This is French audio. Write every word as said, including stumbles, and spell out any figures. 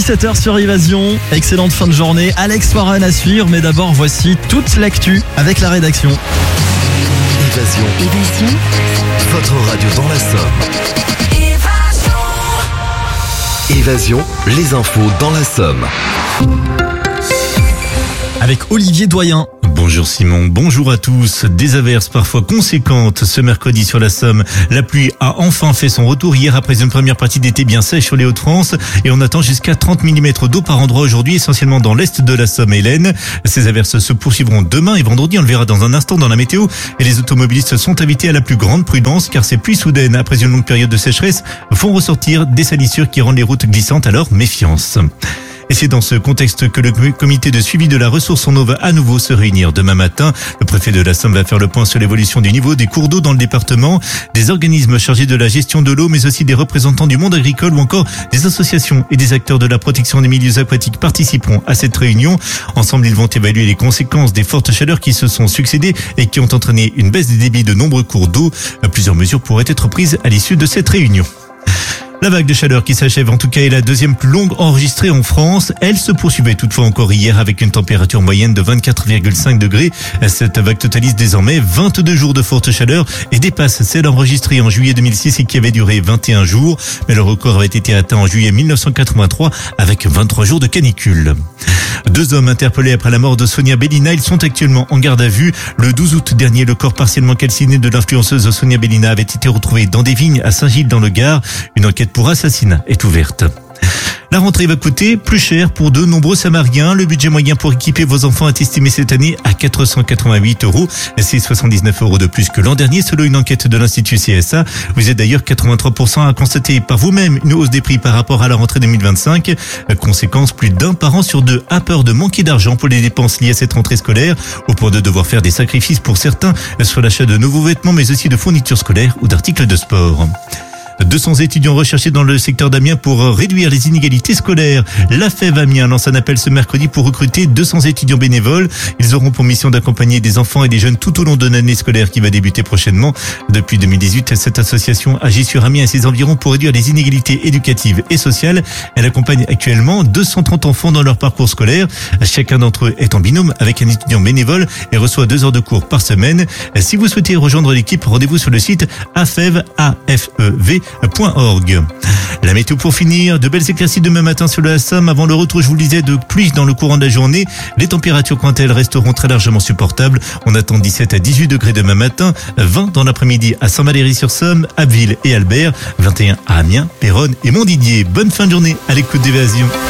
dix-sept heures sur Évasion. Excellente fin de journée. Alex Warren à suivre, mais d'abord voici toute l'actu avec la rédaction. Évasion. Évasion. Votre radio dans la Somme. Évasion. Évasion, les infos dans la Somme. Avec Olivier Doyen. Bonjour Simon, bonjour à tous. Des averses parfois conséquentes ce mercredi sur la Somme. La pluie a enfin fait son retour hier après une première partie d'été bien sèche sur les Hauts-de-France et on attend jusqu'à trente millimètres d'eau par endroit aujourd'hui, essentiellement dans l'est de la Somme et l'Aisne. Ces averses se poursuivront demain et vendredi, on le verra dans un instant dans la météo, et les automobilistes sont invités à la plus grande prudence car ces pluies soudaines après une longue période de sécheresse font ressortir des salissures qui rendent les routes glissantes, alors méfiance. Et c'est dans ce contexte que le comité de suivi de la ressource en eau va à nouveau se réunir demain matin. Le préfet de la Somme va faire le point sur l'évolution du niveau des cours d'eau dans le département. Des organismes chargés de la gestion de l'eau, mais aussi des représentants du monde agricole ou encore des associations et des acteurs de la protection des milieux aquatiques participeront à cette réunion. Ensemble, ils vont évaluer les conséquences des fortes chaleurs qui se sont succédées et qui ont entraîné une baisse des débits de nombreux cours d'eau. Plusieurs mesures pourraient être prises à l'issue de cette réunion. La vague de chaleur qui s'achève en tout cas est la deuxième plus longue enregistrée en France. Elle se poursuivait toutefois encore hier avec une température moyenne de vingt-quatre virgule cinq degrés. Cette vague totalise désormais vingt-deux jours de forte chaleur et dépasse celle enregistrée en juillet deux mille six et qui avait duré vingt et un jours. Mais le record avait été atteint en juillet mille neuf cent quatre-vingt-trois avec vingt-trois jours de canicule. Deux hommes interpellés après la mort de Sonia Bellina, ils sont actuellement en garde à vue. Le douze août dernier, le corps partiellement calciné de l'influenceuse Sonia Bellina avait été retrouvé dans des vignes à Saint-Gilles dans le Gard. Une enquête pour assassinat est ouverte. La rentrée va coûter plus cher pour de nombreux Samariens. Le budget moyen pour équiper vos enfants est estimé cette année à quatre cent quatre-vingt-huit euros. C'est soixante-dix-neuf euros de plus que l'an dernier selon une enquête de l'Institut C S A. Vous êtes d'ailleurs quatre-vingt-trois pour cent à constater par vous-même une hausse des prix par rapport à la rentrée deux mille vingt-cinq. Conséquence, plus d'un parent sur deux a peur de manquer d'argent pour les dépenses liées à cette rentrée scolaire, au point de devoir faire des sacrifices pour certains sur l'achat de nouveaux vêtements mais aussi de fournitures scolaires ou d'articles de sport. deux cents étudiants recherchés dans le secteur d'Amiens pour réduire les inégalités scolaires. La F E V Amiens lance un appel ce mercredi pour recruter deux cents étudiants bénévoles. Ils auront pour mission d'accompagner des enfants et des jeunes tout au long de l'année scolaire qui va débuter prochainement. Depuis deux mille dix-huit, cette association agit sur Amiens et ses environs pour réduire les inégalités éducatives et sociales. Elle accompagne actuellement deux cent trente enfants dans leur parcours scolaire. Chacun d'entre eux est en binôme avec un étudiant bénévole et reçoit deux heures de cours par semaine. Si vous souhaitez rejoindre l'équipe, rendez-vous sur le site afev point org. La météo pour finir, de belles éclaircies demain matin sur la Somme avant le retour, je vous le disais, de pluie dans le courant de la journée. Les températures quant à elles resteront très largement supportables. On attend dix-sept à dix-huit degrés demain matin, vingt dans l'après-midi à Saint-Valery-sur-Somme, Abbeville et Albert, vingt et un à Amiens, Péronne et Montdidier. Bonne fin de journée à l'écoute d'Évasion.